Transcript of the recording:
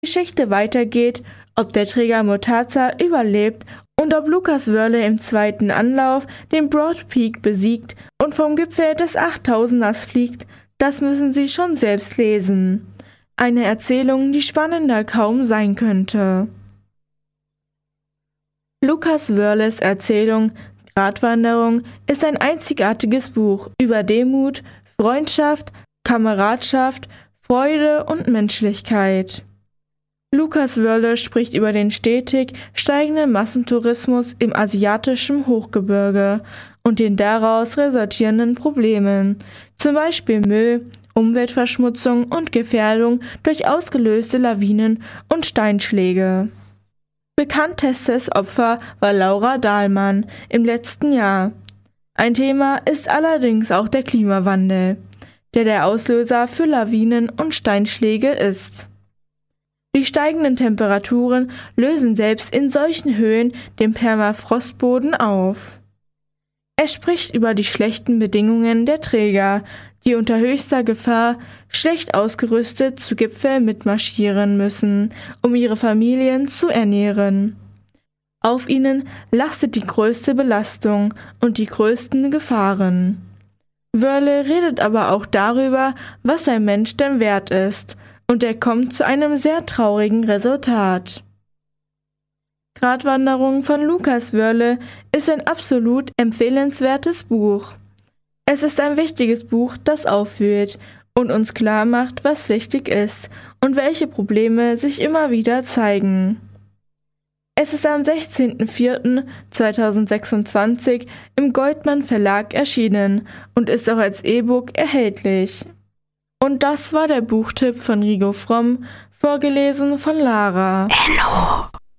Geschichte weitergeht, ob der Träger Murtaza überlebt und ob Lukas Wörle im zweiten Anlauf den Broad Peak besiegt und vom Gipfel des 8000ers fliegt, das müssen Sie schon selbst lesen. Eine Erzählung, die spannender kaum sein könnte. Lukas Wörles Erzählung Gratwanderung ist ein einzigartiges Buch über Demut, Freundschaft, Kameradschaft, Freude und Menschlichkeit. Lukas Wörle spricht über den stetig steigenden Massentourismus im asiatischen Hochgebirge und den daraus resultierenden Problemen, zum Beispiel Müll, Umweltverschmutzung und Gefährdung durch ausgelöste Lawinen und Steinschläge. Bekanntestes Opfer war Laura Dahlmann im letzten Jahr. Ein Thema ist allerdings auch der Klimawandel, der Auslöser für Lawinen und Steinschläge ist. Die steigenden Temperaturen lösen selbst in solchen Höhen den Permafrostboden auf. Er spricht über die schlechten Bedingungen der Träger, die unter höchster Gefahr schlecht ausgerüstet zu Gipfeln mitmarschieren müssen, um ihre Familien zu ernähren. Auf ihnen lastet die größte Belastung und die größten Gefahren. Wörle redet aber auch darüber, was ein Mensch denn wert ist, und er kommt zu einem sehr traurigen Resultat. Gratwanderung von Lukas Wörle ist ein absolut empfehlenswertes Buch. Es ist ein wichtiges Buch, das aufwühlt und uns klar macht, was wichtig ist und welche Probleme sich immer wieder zeigen. Es ist am 16.04.2026 im Goldmann Verlag erschienen und ist auch als E-Book erhältlich. Und das war der Buchtipp von Rigo Fromm, vorgelesen von Lara. Enno.